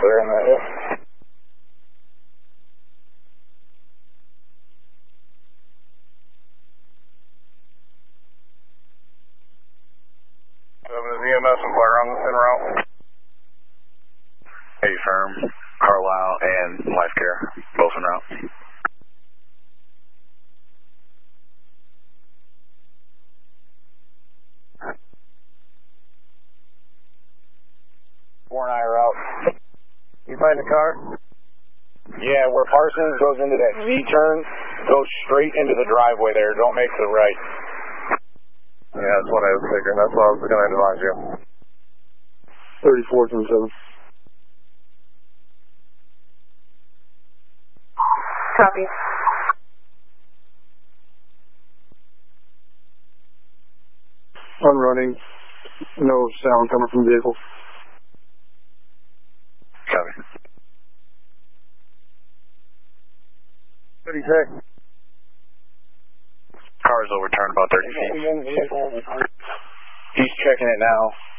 clear in that, yeah. There's EMS and fire on en route. A firm, Carlisle and Life Care, both en route. Four and I are out. You find the car? Yeah, where Parsons goes into that C-turn, go straight into the driveway there. Don't make the right. Yeah, that's what I was figuring. That's what I was going to advise you. 3427. Copy. Unrunning. No sound coming from the vehicle. Copy. What do you say? Car is overturned about 30 feet. He's checking it now.